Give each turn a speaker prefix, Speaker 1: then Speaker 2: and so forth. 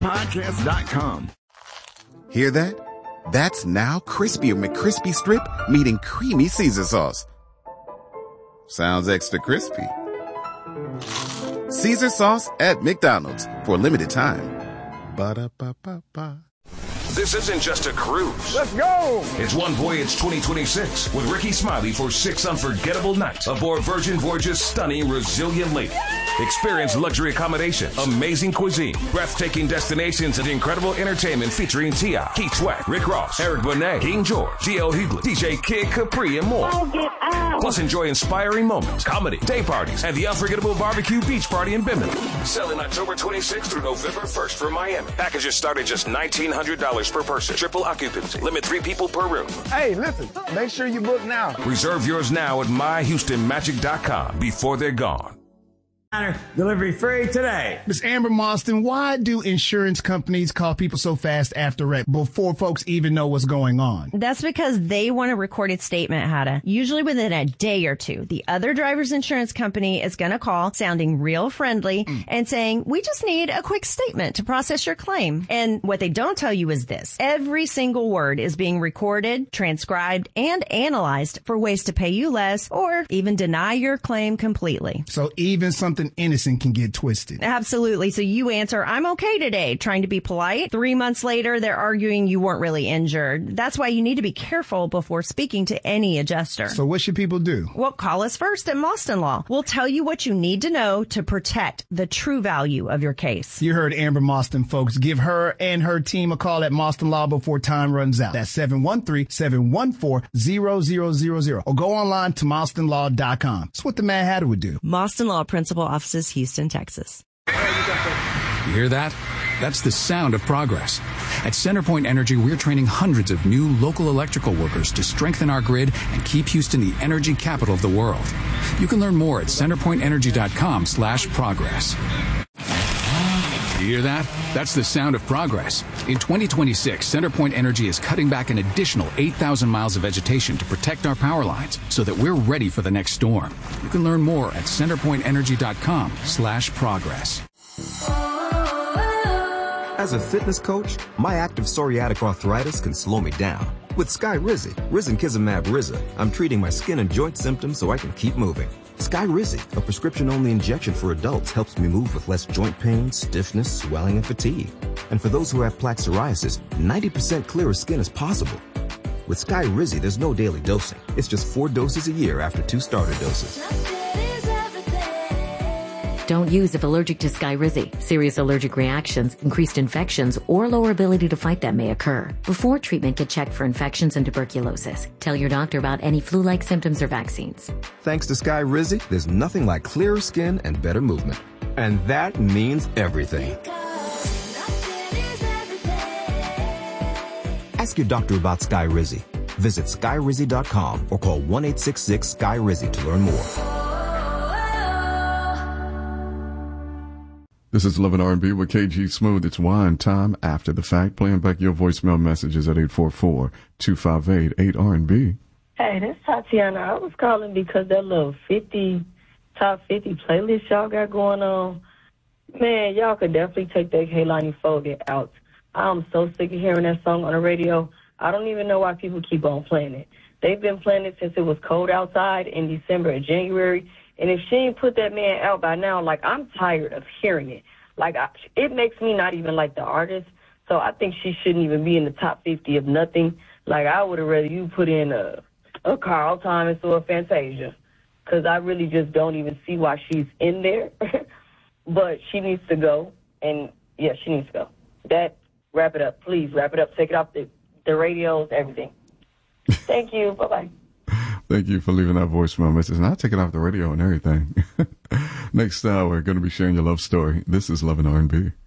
Speaker 1: Podcast.com.
Speaker 2: Hear that? That's now Crispy McCrispy Strip meeting Creamy Caesar Sauce. Sounds extra crispy. Caesar Sauce at McDonald's for a limited time. Ba-da-ba-ba-ba.
Speaker 3: This isn't just a cruise.
Speaker 1: Let's go!
Speaker 3: It's One Voyage 2026 with Ricky Smiley for 6 unforgettable nights aboard Virgin Voyage's stunning Resilient Lady. Experience luxury accommodation, amazing cuisine, breathtaking destinations, and incredible entertainment featuring T.I., Keith Sweat, Rick Ross, Eric Bonet, King George, D.L. Hughley, DJ Kid Capri, and more. Plus, enjoy inspiring moments, comedy, day parties, and the unforgettable barbecue beach party in Bimini. Selling October 26th through November 1st for Miami. Packages start at just $1,900 per person. Triple occupancy. Limit 3 people per room.
Speaker 1: Hey, listen, make sure you book now.
Speaker 3: Reserve yours now at myhoustonmagic.com before they're gone.
Speaker 4: Delivery free today.
Speaker 5: Miss Amber Moston, why do insurance companies call people so fast after wreck before folks even know what's going on?
Speaker 6: That's because they want a recorded statement, Hada. Usually within a day or two, the other driver's insurance company is going to call sounding real friendly and saying, we just need a quick statement to process your claim. And what they don't tell you is this. Every single word is being recorded, transcribed, and analyzed for ways to pay you less or even deny your claim completely.
Speaker 5: So even something innocent can get twisted.
Speaker 6: Absolutely. So you answer, I'm okay today, trying to be polite. 3 months later, they're arguing you weren't really injured. That's why you need to be careful before speaking to any adjuster.
Speaker 5: So what should people do?
Speaker 6: Well, call us first at Moston Law. We'll tell you what you need to know to protect the true value of your case.
Speaker 5: You heard Amber Moston, folks. Give her and her team a call at Moston Law before time runs out. That's 713-714-0000. Or go online to MostonLaw.com. That's what the Mad Hatter would do.
Speaker 7: Moston Law Principal Offices, Houston, Texas.
Speaker 8: You hear that? That's the sound of progress. At CenterPoint Energy, we're training hundreds of new local electrical workers to strengthen our grid and keep Houston the energy capital of the world. You can learn more at centerpointenergy.com/progress. You hear that? That's the sound of progress. In 2026, CenterPoint Energy is cutting back an additional 8,000 miles of vegetation to protect our power lines so that we're ready for the next storm. You can learn more at centerpointenergy.com/progress.
Speaker 9: As a fitness coach, my active psoriatic arthritis can slow me down. With Skyrizi, risankizumab Riza, I'm treating my skin and joint symptoms so I can keep moving. Skyrizi, a prescription-only injection for adults, helps me move with less joint pain, stiffness, swelling, and fatigue. And for those who have plaque psoriasis, 90% clearer skin is possible. With Skyrizi, there's no daily dosing. It's just 4 doses a year after 2 starter doses.
Speaker 10: Don't use if allergic to Skyrizi. Serious allergic reactions, increased infections, or lower ability to fight them may occur. Before treatment, get checked for infections and tuberculosis. Tell your doctor about any flu-like symptoms or vaccines.
Speaker 9: Thanks to Skyrizi, there's nothing like clearer skin and better movement. And that means everything. Ask your doctor about Skyrizi. Visit Skyrizi.com or call 1-866-SKY-RIZZI to learn more.
Speaker 11: This is Love and R&B with KG Smooth. It's wine time after the fact. Playing back your voicemail messages at 844-258-8R&B.
Speaker 12: Hey, this is Tatiana. I was calling because that little top 50 playlist y'all got going on, man, y'all could definitely take that Kehlani Fogan out. I'm so sick of hearing that song on the radio. I don't even know why people keep on playing it. They've been playing it since it was cold outside in December and January. And if she ain't put that man out by now, like, I'm tired of hearing it. Like, it makes me not even like the artist. So I think she shouldn't even be in the top 50 of nothing. Like, I would have rather you put in a Carl Thomas or a Fantasia, because I really just don't even see why she's in there. But she needs to go. And, yeah, she needs to go. Wrap it up. Please, wrap it up. Take it off the radios, everything. Thank you. Bye-bye.
Speaker 11: Thank you for leaving that voicemail message. And I'll take it off the radio and everything. Next hour, we're going to be sharing your love story. This is Love and R&B.